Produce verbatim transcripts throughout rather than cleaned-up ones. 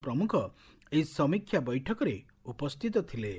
प्रमुख ଏହି ସମୀକ୍ଷା ବୈଠକରେ ଉପସ୍ଥିତ ଥିଲେ।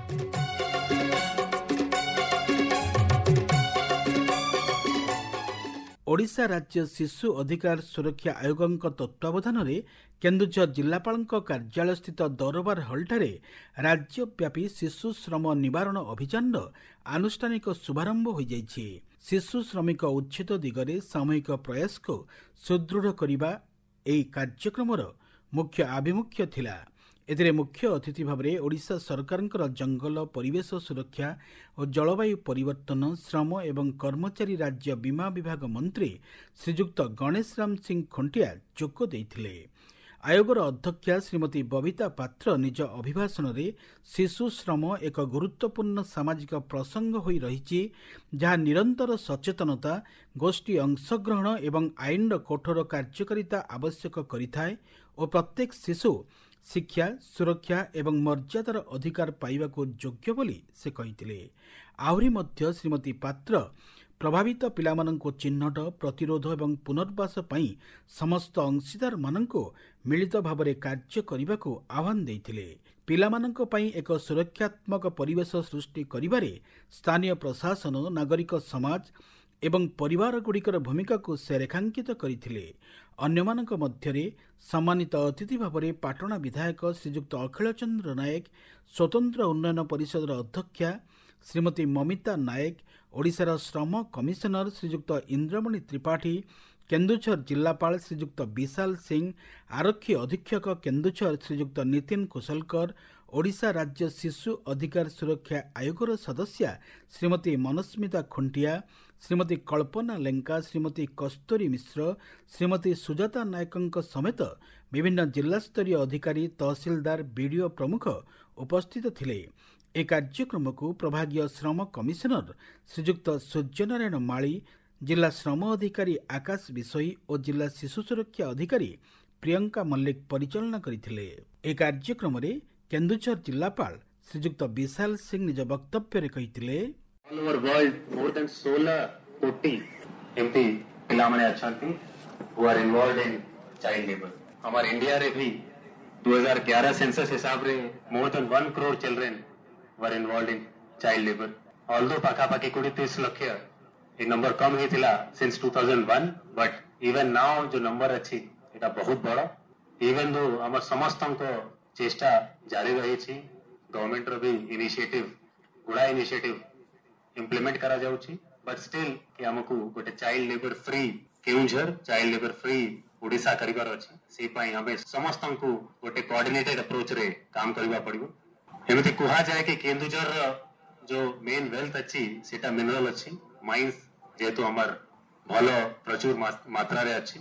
ओडिशा राज्य शिशु अधिकार सुरक्षा आयोगଙ୍କ तत्वावधाନରେ केन्दुझर जिल्लापालଙ୍କ कार्यालय स्थित दरबार हलଠାରେ राज्यव्यापी शिशु श्रम निवारण अभियानର आनुष्ठानिक शुभारंभ ହୋଇଯାଇଛି। शिशु श्रमिक उच्छेद दिगरे सामूहिक प्रयास को सुदृढ़ करने ଏହି कार्यक्रमର मुख्य आभिमुख्य थिला। एथिरे मुख्य अतिथि भाव में ओडिशा सरकारଙ୍କର जंगल परिवेश सुरक्षा और जलवायु परिवर्तन श्रम एवं कर्मचारी राज्य बीमा विभाग मंत्री श्रीजुक्त गणेश राम सिंह खुंटिया जोग देइथिले। आयोगर अध्यक्षा श्रीमती बबिता पात्र निज अभिभाषण में शिशु श्रम एक गुरुत्वपूर्ण सामाजिक प्रसंग होई रहिछि, जहाँ निरंतर सचेतनता गोष्ठी अंशग्रहण एवं आईन कठोर कार्यकारिता आवश्यक करिथाए और प्रत्येक शिशु शिक्षा सुरक्षा एवं मर्यादार अधिकार पाइबाको योग्य बोली से कहिथिले। आहुरी मध्य श्रीमती पात्र प्रभावित पिलामानंको चिन्हट प्रतिरोध एवं पुनर्वास पई समस्त अंशीदार मानंको मिलित भावरे कार्य करिबाको आह्वान देइथिले। पिलामानंको पई एक सुरक्षात्मक परिवेश सृष्टि करिबारे स्थानीय प्रशासन नागरिक समाज एवं परिवार गुड़िकर भूमिका को से रेखांकित करथिले। अन्यमानक मध्यरे सम्मानित अतिथि भावरे पाटना विधायक श्रीजुक्त अखिल चंद्र नायक, स्वतंत्र उन्नयन परिषद अध्यक्षा श्रीमती ममिता नायक, ओडिशार श्रम कमिशनर श्रीजुक्त इंद्रमणि त्रिपाठी, केन्दुझर जिलापाल श्रीजुक्त विशाल सिंह, आरक्षी अधीक्षक केन्दुझर श्रीजुक्त नितिन कुशलकर, ओडिशा राज्य शिशु अधिकार सुरक्षा आयोगर सदस्या श्रीमती मनस्मिता खुंटिया, श्रीमती कल्पना लेंका, श्रीमती कस्तूरी मिश्र, श्रीमती सुजाता नायक समेत विभिन्न जिलास्तरीय अधिकारी तहसीलदार बीडीओ प्रमुख उपस्थित थिले। ए कार्यक्रम को प्रभागीय श्रम कमिशनर श्रीजुक्त सूर्यनारायण माली, जिला श्रम अधिकारी आकाश विषयी और जिला शिशु सुरक्षा अधिकारी प्रियंका मल्लिक परिचालना करथिले। ए कार्यक्रम रे केन्दुझर जिलापाल श्रीजुक्त विशाल सिंह निज वक्तव्य कहिथिले, all over world more than सोलह कोटी MP पिलामणे अछंती who are involved in child labour. हमार इंडिया रे भी दो हज़ार ग्यारह सेंसस हिसाब रे more than one crore children were involved in child labour. Although पाखापाखी कोड़ी तीस लक्ष ये नंबर कम ही थिला since two thousand one, but even now जो नंबर अच्छी एटा बहुत बड़ा। इवन दो हमर समस्तंको चेष्टा जारी रही छी, गवर्नमेंट रो भी इनिशिएटिव गुड़ा इनिशिएटिव इम्प्लीमेंट करा जाउची, बट स्टिल कि हमकु गोटे child labour free Keonjhar child labour free Odisha करिबार अछि। से पई हमें समस्तंकु गोटे कोऑर्डिनेटेड अप्रोच रे काम करबा पड़िबो। एमिति कुहा जाय कि केन्दुझर जो मेन वेल्थ अछि सेटा मिनरल अछि, माइंस जेतु हमर भलो प्रचुर मात्रा रे अछि,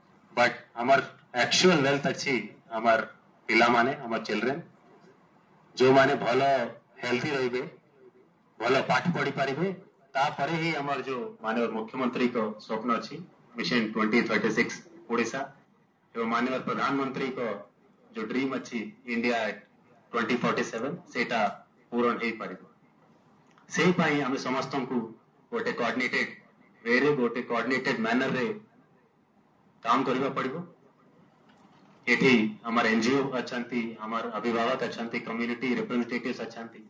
बट हमर एक्चुअल वेल्थ अछि हमर पिला माने हमर चिल्ड्रन जो माने भलो हेल्थी रहिबे, भलो पाठ पढ़ी पारिबे, तापरे ही हमर जो माननीय मुख्यमंत्री को स्वप्न अछि mission twenty thirty six Odisha एवं माननीय प्रधानमंत्री को जो ड्रीम अछि इंडिया ट्वेंटी फोर्टी सेवन सेटा पूर्ण हे पारिबो। सेही पई हम समस्तंकु गोटे कोऑर्डिनेटेड वेरे गोटे कोऑर्डिनेटेड मैनर रे काम करबा पड़िबो। एठी हमार एनजीओ अछंती, हमार अभिभावक अछंती, कम्युनिटी रिप्रेजेंटेटिव्स अछंती,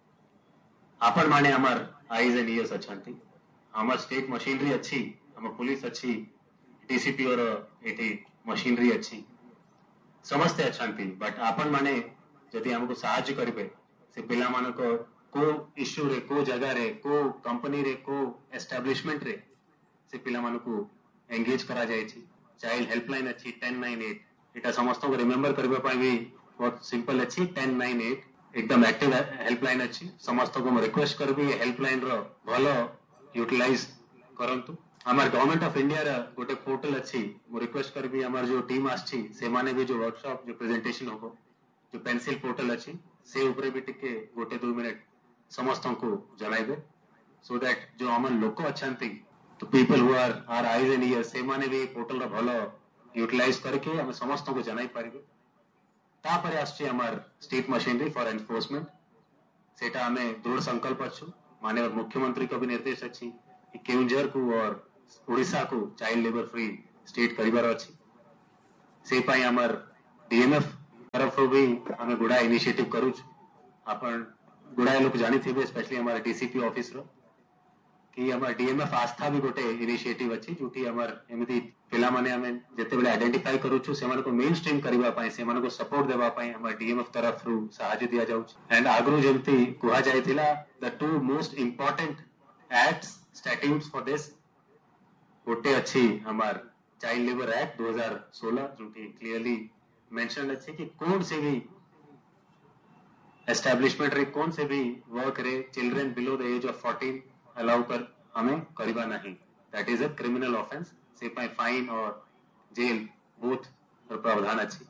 आपण माने हमार आईज एंड ईयर्स अछंती, हमार स्टेट मशीनरी अच्छी, हमार पुलिस अच्छी, डीसीपी और एठी मशीनरी अच्छी, समस्ते अछंती, बट आपण माने जदि हमको सहायता करिवे से पिला मानको को इश्यू रे को जगह रे को कंपनी रे को एस्टैब्लिशमेंट रे से पिला मानको एंगेज करा जाय छी। चाइल्ड हेल्पलाइन अच्छी टेन नाइन एट, एटा समस्त को रिमेंबर करबा पई भी बहुत सिंपल अच्छी टेन नाइन एट एकदम एक्टिव हेल्पलाइन अच्छी। समस्त को रिक्वेस्ट करबी हेल्पलाइन रो भलो यूटिलाइज करंतु। हमार गवर्नमेंट ऑफ इंडिया रा गोटे पोर्टल अच्छी, मो रिक्वेस्ट करबी हमार जो टीम आछि से माने भी जो वर्कशॉप जो प्रेजेंटेशन होबो जो पेंसिल पोर्टल अच्छी से ऊपर भी टिके गोटे दो मिनट समस्त को जनाइबे, सो दैट जो हमर लोक अछंती तो people who are are eyes and years से माने भी पोर्टल रा भलो यूटिलाइज करके हम समस्त को जनाई पारिबे। तापरे आछि हमार स्टेट मशीनरी फॉर एनफोर्समेंट, सेटा हमें दृढ़ संकल्प अच्छु। माननीय मुख्यमंत्री को भी निर्देश अच्छी कि केउंझर को और ओडिशा को चाइल्ड लेबर फ्री स्टेट करिबार अच्छी। से पई हमार डीएमएफ तरफ भी हमें गुड़ा इनिशिएटिव करूँ अपन गुड़ाए लोग जानी थे स्पेशली हमारे डीसीपी ऑफिस रो कि हमारे डीएमएफ आस्था भी गोटे इनिशिएटिव अच्छी जोटी हमार एमती पिला माने हमें जेते बेले आइडेंटिफाई करूछु सेमान को मेन स्ट्रीम करबा पई सेमान को सपोर्ट देबा पई हमार डीएमएफ तरफ रु सहायता दिया जाउ एंड आगरु जेमती कुहा जायतिला the two most important acts statutes for this गोटे अच्छी हमार चाइल्ड लेबर एक्ट दो हज़ार सोलह जोटी क्लियरली मेंशन अच्छी कि कौन से भी एस्टैब्लिशमेंट रे कौन से भी वर्क रे children below the age of fourteen allow कर हमें करवा नहीं that is a criminal offence से पाई फाइन और जेल बोथ प्रावधान अच्छी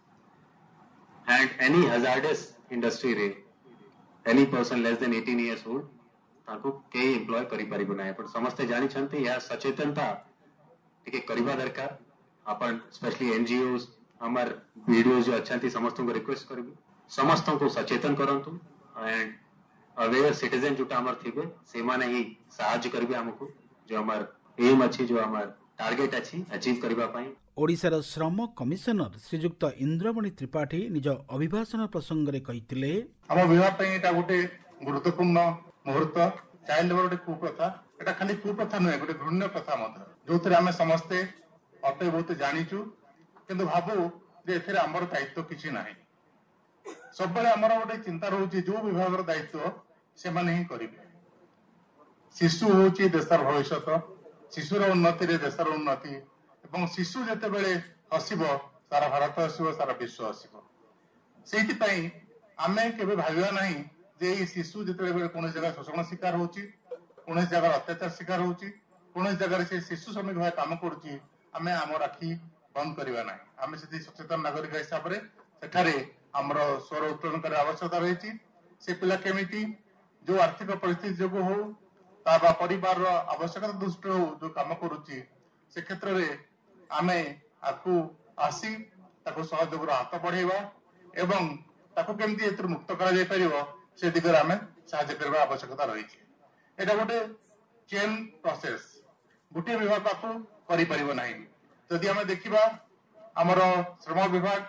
एंड एनी हजार्डस इंडस्ट्री रे any person less than eighteen years old ताको के एम्प्लॉय करि परिबो नाही पण समस्त जानि छन्ते या सचेतनता टिके करबा दरकार अपन स्पेशली एनजीओस हमर वीडियोस जो अच्छांती समस्त को रिक्वेस्ट करबी समस्त को सचेतन करंतु एंड अवेयर सिटीजन जोटा हमर थिबे से माने ही सहायता करबे हमको जो हमर एम अछि जो हमर टार्गेट अछि अचीव करबा पई ओडिशार श्रम कमिशनर श्रीजुक्त इंद्रमणि त्रिपाठी निज अभिभाषण प्रसंग रे कहितिले हम विवाह पई एटा गोटे गुरुत्वपूर्ण मुहूर्त चाइल्ड लेबर गोटे कुप्रथा एटा खाली कुप्रथा नुहे गोटे घृण्य प्रथा मध्य जोथरे आमे समस्ते अटे बहुत जानिचु किंतु भाबु जे एथिरे हमर दायित्व किछि नाही सब बेले हमर गोटे चिंता रहउची जो विभाग रो दायित्व से माने ही करिवे शिशु होची देशर भविष्य शिशुर उन्नति रे देशर उन्नति एवं शिशु जते बेले हसिबो सारा भारत हसिबो सारा विश्व हसिबो सेति पई आमे केबे भाबिया नाही जे ई शिशु जते बेले कोन जगह शोषण शिकार होची कोन जगह अत्याचार शिकार होची कोन जगह से शिशु श्रमिक भाई काम करूची आमे आम राखी बंद करबा नाही आमे सेति सचेतन नागरिक हिसाब रे सेठारे हमर स्वर उत्तोलन कर आवश्यकता रही से पिला केमिति जो आर्थिक परिस्थिति जो हो ता परिवार रो आवश्यकता दृष्टि हो जो काम करूची से क्षेत्र रे आमे आकु आसी ताको सहयोग रो हाथ बढ़ेबा एवं ताको केमिति एतर मुक्त करा जाय परिबो से दिगरे आमे सहायता करबा आवश्यकता रही एटा गोटे चेन प्रोसेस गोटे विभाग ताको करि परिबो नाही जदि आमे देखिबा हमर श्रम विभाग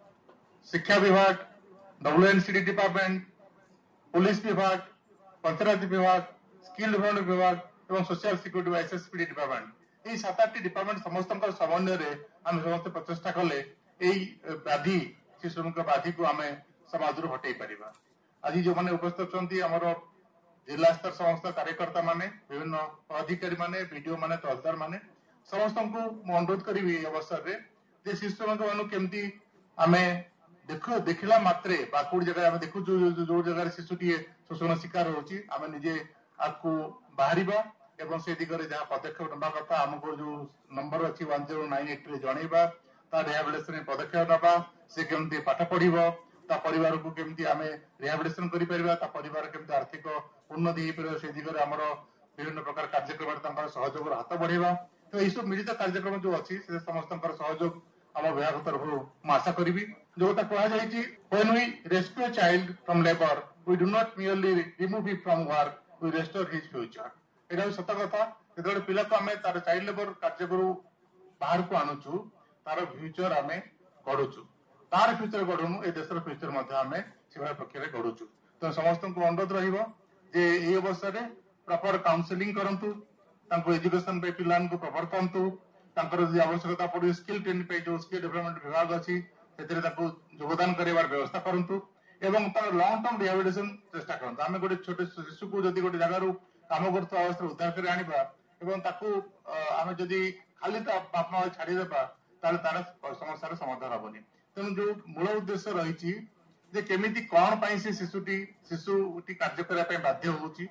शिक्षा विभाग डब्ल्यूएनसीडी डिपार्टमेंट पुलिस विभाग पंचायत विभाग स्किल डेवलपमेंट विभाग एवं सोशल सिक्योरिटी एसएसपीडी डिपार्टमेंट यही सात आठ डिपार्टमेंट समस्त समन्वय रे आम समस्त प्रचेषा कले यही व्याधि शिशु व्याधि को आम समाज रू हटई पारिबा आज जो मैंने उपस्थित अच्छी आमर जिला स्तर समस्त कार्यकर्ता माने विभिन्न अधिकारी माने वीडियो माने तहसीलदार माने समस्त को अनुरोध करी अवसर रे शिशु मान केमती आम देख देखला मात्रे बाकुड़ जगह आम देखु जो जो जगह शिशुटी शोषण शिकार होची आम निजे आपको बाहरिबा एवं से दिगरे जहाँ पदक्षेप नबा कथा हमको जो नंबर अच्छी वन जीरो नाइन एट रे जनइबा ता रिहाबिलिटेशन पदक्षेप नबा से केमती पाठ पढ़िबो ता परिवार को केमती आमे रिहाबिलिटेशन करि परिबा ता परिवार केमती आर्थिक उन्नति हे परिबा से दिगरे हमर विभिन्न प्रकार कार्यक्रम तंकर सहयोग हाथ बढ़ेबा तो ये सब मिलित कार्यक्रम जो अच्छी से समस्त सहयोग आम विभाग तरफ आशा करी जोटा कहुई when we rescue child from labour we do not merely remove him from work we restore his future एटा सत कथा जो पिला को आम तार चाइल्ड लेबर कार्य करू बाहर को आणुचु तार फ्यूचर आम गढ़ुचु तार फ्यूचर गढ़ुनु ए देशर फ्यूचर आम से प्रक्रिया गढ़ुचु तो समस्त को अनुरोध रहिबो जे ए अवसर रे प्रॉपर काउंसलिंग करंतु तांको एजुकेशन पे पिलान को प्रॉपर करंतु तांकर जे आवश्यकता पड़ी स्किल ट्रेनिंग पे जो स्किल डेवलपमेंट विभाग अछि सेतरे ताको योगदान करेबार व्यवस्था करंतु एवं तार लॉन्ग टर्म रिहैबिलिटेशन चेष्टा करंतु आमे गोटे छोटे शिशु को जदी गोटे जगह रू काम करतो अवस्था उद्धार करे आनिबा एवं ताको आमे जदी खाली ता बापमा छाडी देबा ताले तार समस्यार समाधान होबनी तेनु जो मूल उद्देश्य रहिछि जे केमिति कोन पई से शिशुटी शिशुटी कार्य करै पई बाध्य होउछि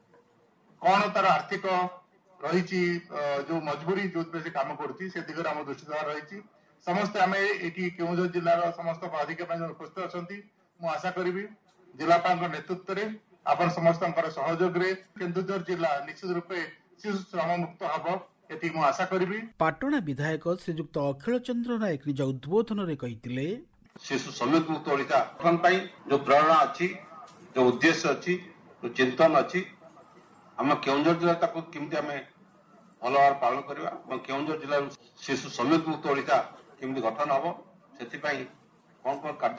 कोन तार आर्थिक रही जो मजबूरी जो से काम करुच्ची से दिगरे आम दृष्टि देवार रही समस्त आम ये केउझर जिलार समस्त पदाधिकारी उपस्थित अच्छा आशा करी जिलापाल नेतृत्व में आपण समस्त सहयोग रे केन्दुझर जिला निश्चित रूपे शिशु श्रम मुक्त हम ये आशा करी। पाटणा विधायक श्रीजुक्त अखिल चंद्र नायक निज उद्बोधन रे कहितिले शिशु श्रमिक मुक्त ओडिशा गठन पई जो प्रेरणा अच्छी जो उद्देश्य अच्छी जो चिंतन अच्छी आम केउझर जिला ताको केमती आम भल भाव पालन करवा केउझर जिला शिशु श्रमिक मुक्त ओडिशा केमती गठन हम से कौन कौन कार्य